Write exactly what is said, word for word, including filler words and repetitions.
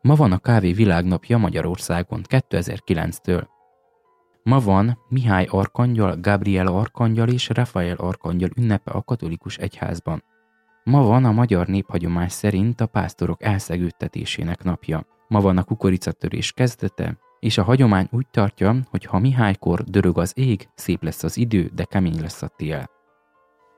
Ma van a kávé világnapja Magyarországon kétezer-kilenctől. Ma van Mihály arkangyal, Gabriel arkangyal és Rafael arkangyal ünnepe a katolikus egyházban. Ma van a magyar néphagyomány szerint a pásztorok elszegődtetésének napja. Ma van a kukoricatörés kezdete, és a hagyomány úgy tartja, hogy ha Mihálykor dörög az ég, szép lesz az idő, de kemény lesz a tél.